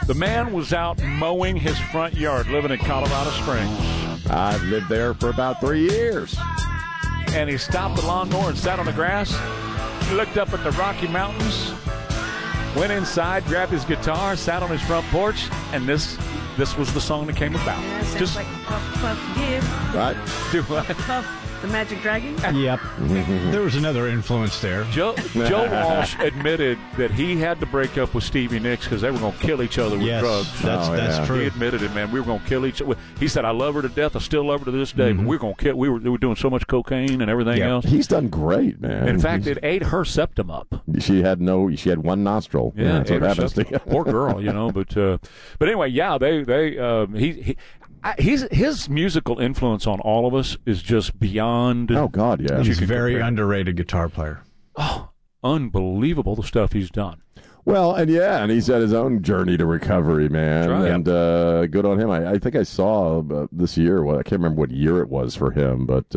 The man was out mowing his front yard, living in Colorado Springs. I've lived there for about 3 years. And he stopped the lawnmower and sat on the grass, looked up at the Rocky Mountains, went inside, grabbed his guitar, sat on his front porch, and this was the song that came about. Yeah, sounds like Puff Puff Give. Right? Do what? Puff the Magic Dragon. Yep. There was another influence there. Joe Walsh admitted that he had to break up with Stevie Nicks because they were going to kill each other with drugs. That's true. He admitted it, man. We were going to kill each other. He said, "I love her to death. I still love her to this day, but we were going to kill. We were doing so much cocaine and everything else." He's done great, man. In fact, it ate her septum up. She had one nostril. Yeah, that's what happens to you. Poor girl, But anyway, yeah, his musical influence on all of us is just beyond. Oh God, yeah. He's a very underrated guitar player. Oh, unbelievable the stuff he's done. Well, and he's had his own journey to recovery, man. Right. And good on him. I think I saw this year. Well, I can't remember what year it was for him, but